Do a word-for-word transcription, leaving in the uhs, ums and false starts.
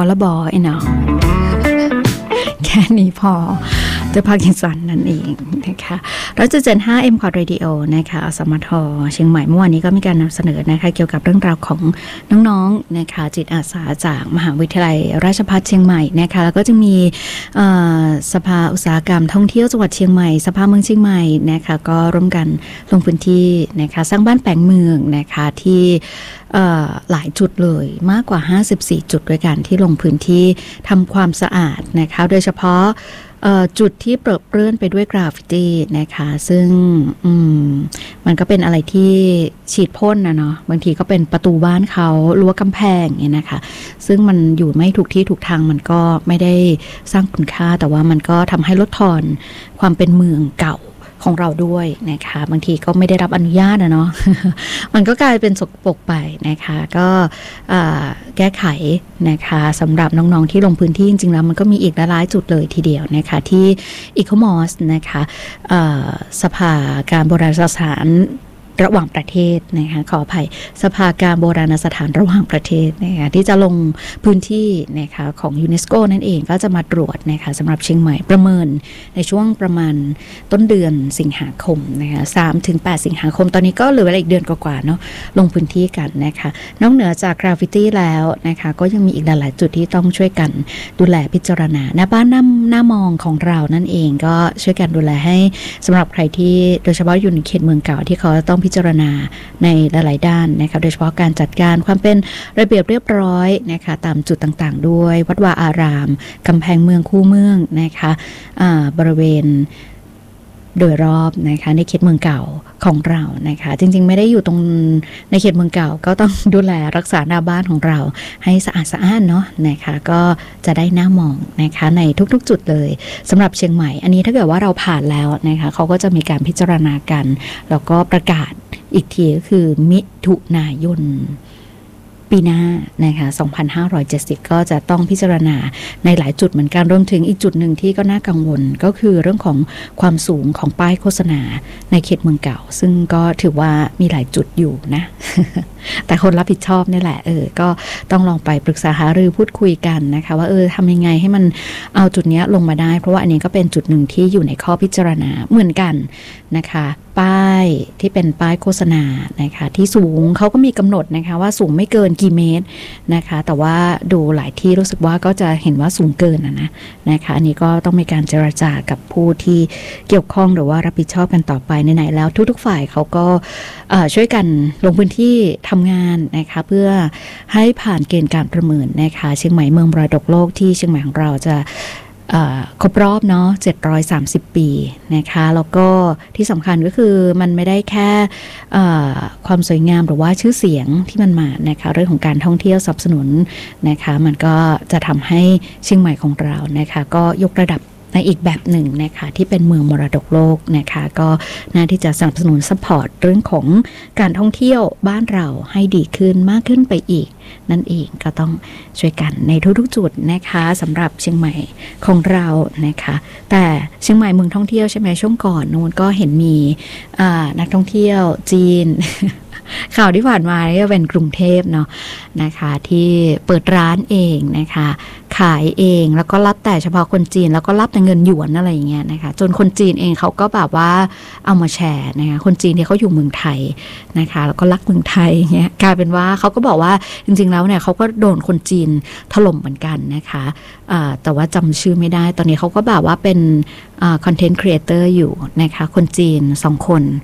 ละบอไอ้หนอแค่นี้พอจะพากินสันนั่นเองนะคะร้อยจุดเจ็ดห้า M Quad Radio นะคะอสมทเชียงใหม่เมื่อวานนี้ก็มีการนำเสนอนะคะเกี่ยวกับเรื่องราวของน้องๆนะคะจิตอาสาจากมหาวิทยาลัยราชภัฏเชียงใหม่นะคะแล้วก็จะมีสภาอุตสาหกรรมท่องเที่ยวจังหวัดเชียงใหม่สภาเมืองเชียงใหม่นะคะก็ร่วมกันลงพื้นที่นะคะสร้างบ้านแปลงเมืองนะคะที่หลายจุดเลยมากกว่าห้าสิบสี่จุดด้วยกันที่ลงพื้นที่ทำความสะอาดนะคะโดยเฉพาะจุดที่เปรอะเปื้อนไปด้วยกราฟฟิตี้นะคะซึ่งมันก็เป็นอะไรที่ฉีดพ่นนะเนาะบางทีก็เป็นประตูบ้านเขารั้วกำแพงเนี่ยนะคะซึ่งมันอยู่ไม่ถูกที่ถูกทางมันก็ไม่ได้สร้างคุณค่าแต่ว่ามันก็ทำให้ลดทอนความเป็นเมืองเก่าของเราด้วยนะคะบางทีก็ไม่ได้รับอนุญาตนะเนาะ มันก็กลายเป็นสกปรกไปนะคะก็แก้ไขนะคะสำหรับน้องๆที่ลงพื้นที่จริงๆแล้วมันก็มีอีกหลายจุดเลยทีเดียวนะคะที่อีโคมอสนะคะสภาการโบราณสถานระหว่างประเทศนะคะขออภัยสภาการโบราณสถานระหว่างประเทศนะคะที่จะลงพื้นที่นะคะของยูเนสโกนั่นเองก็จะมาตรวจนะคะสำหรับเชียงใหม่ประเมินในช่วงประมาณต้นเดือนสิงหาคมนะคะสามถึงแปดสิงหาคมตอนนี้ก็เหลือเวลาอีกเดือนกว่าๆเนาะลงพื้นที่กันนะคะนอกเหนือจากกราฟฟิตี้แล้วนะคะก็ยังมีอีกหลายๆจุดที่ต้องช่วยกันดูแลพิจารณาหน้าบ้านหน้าหน้ามองของเรานั่นเองก็ช่วยกันดูแลให้สำหรับใครที่โดยเฉพาะอยู่ในเขตเมืองเก่าที่เขาต้องพิจารณาในหลายๆด้านนะคะโดยเฉพาะการจัดการความเป็นระเบียบเรียบร้อยนะคะตามจุดต่างๆด้วยวัดวาอารามกำแพงเมืองคูเมืองนะคะบริเวณโดยรอบนะคะในเขตเมืองเก่าของเรานะคะจริงๆไม่ได้อยู่ตรงในเขตเมืองเก่าก็ต้องดูแลรักษาหน้าบ้านของเราให้สะอาดสะอ้านเนาะนะคะก็จะได้น่ามองนะคะในทุกๆจุดเลยสำหรับเชียงใหม่อันนี้ถ้าเกิดว่าเราผ่านแล้วนะคะเขาก็จะมีการพิจารณากันแล้วก็ประกาศอีกทีก็คือมิถุนายนปีหน้านะคะสองพันห้าร้อยเจ็ดสิบก็จะต้องพิจารณาในหลายจุดเหมือนกันรวมถึงอีกจุดหนึ่งที่ก็น่ากังวลก็คือเรื่องของความสูงของป้ายโฆษณาในเขตเมืองเก่าซึ่งก็ถือว่ามีหลายจุดอยู่นะ แต่คนรับผิดชอบนี่แหละเออก็ต้องลองไปปรึกษาหารือพูดคุยกันนะคะว่าเออทำยังไงให้มันเอาจุดนี้ลงมาได้เพราะว่าอันนี้ก็เป็นจุดหนึ่งที่อยู่ในข้อพิจารณาเหมือนกันนะคะป้ายที่เป็นป้ายโฆษณานะคะที่สูงเขาก็มีกำหนดนะคะว่าสูงไม่เกินกี่เมตรนะคะแต่ว่าดูหลายที่รู้สึกว่าก็จะเห็นว่าสูงเกินนะนะนะคะอันนี้ก็ต้องมีการเจรจากับผู้ที่เกี่ยวข้องหรือว่ารับผิดชอบกันต่อไปไหนๆแล้วทุกๆฝ่ายเขาก็ช่วยกันลงพื้นที่ทำงานนะคะเพื่อให้ผ่านเกณฑ์การประเมินนะคะเชียงใหม่เมืองมรดกโลกที่เชียงใหม่ของเราจะครบรอบเนาะเจ็ดร้อยสามสิบปีนะคะแล้วก็ที่สำคัญก็คือมันไม่ได้แค่ความสวยงามหรือว่าชื่อเสียงที่มันมานะคะเรื่องของการท่องเที่ยวสนับสนุนนะคะมันก็จะทำให้เชียงใหม่ของเรานะคะก็ยกระดับในอีกแบบหนึ่งนะคะที่เป็นเมืองมรดกโลกนะคะก็น่าที่จะสนับสนุนซัพพอร์ตเรื่องของการท่องเที่ยวบ้านเราให้ดีขึ้นมากขึ้นไปอีกนั่นเองก็ต้องช่วยกันในทุกๆจุดนะคะสำหรับเชียงใหม่ของเรานะคะแต่เชียงใหม่เมืองท่องเที่ยวใช่ไหมช่วงก่อนนู้นก็เห็นมีนักท่องเที่ยวจีน ข่าวที่ผ่านมาก็เป็นกรุงเทพเนาะนะคะที่เปิดร้านเองนะคะขายเองแล้วก็รับแต่เฉพาะคนจีนแล้วก็รับแต่เงินหยวนอะไรอย่างเงี้ยนะคะจนคนจีนเองเขาก็แบบว่าเอามาแชร์นะคะคนจีนที่เขาอยู่เมืองไทยนะคะแล้วก็รักเมืองไทยเงี้ยกลายเป็นว่าเขาก็บอกว่าจริงๆแล้วเนี่ยเขาก็โดนคนจีนถล่มเหมือนกันนะคะแต่ว่าจำชื่อไม่ได้ตอนนี้เขาก็แบบว่าเป็นคอนเทนต์ครีเอเตอร์อยู่นะคะคนจีนสองคน